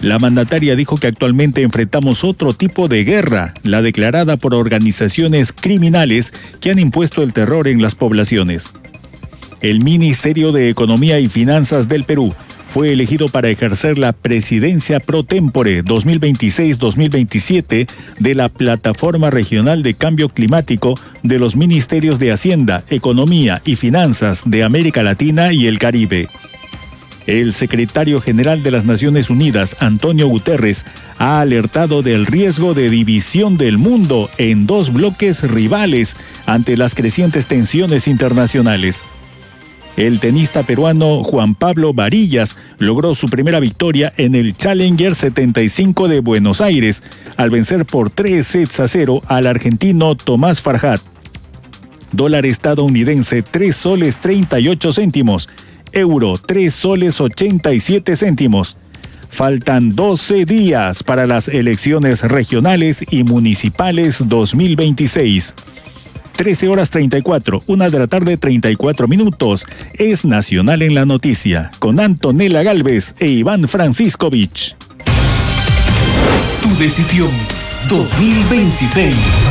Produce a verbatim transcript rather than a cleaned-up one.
La mandataria dijo que actualmente enfrentamos otro tipo de guerra, la declarada por organizaciones criminales que han impuesto el terror en las poblaciones. El Ministerio de Economía y Finanzas del Perú fue elegido para ejercer la presidencia pro tempore dos mil veintiséis dos mil veintisiete de la Plataforma Regional de Cambio Climático de los Ministerios de Hacienda, Economía y Finanzas de América Latina y el Caribe. El secretario general de las Naciones Unidas, Antonio Guterres, ha alertado del riesgo de división del mundo en dos bloques rivales ante las crecientes tensiones internacionales. El tenista peruano Juan Pablo Varillas logró su primera victoria en el Challenger setenta y cinco de Buenos Aires, al vencer por tres sets a cero al argentino Tomás Farhat. Dólar estadounidense tres soles treinta y ocho céntimos, euro tres soles ochenta y siete céntimos. Faltan doce días para las elecciones regionales y municipales dos mil veintiséis. trece horas treinta y cuatro, una de la tarde treinta y cuatro minutos. Es Nacional en la Noticia, con Antonella Gálvez e Iván Franciscovich. Tu decisión dos mil veintiséis.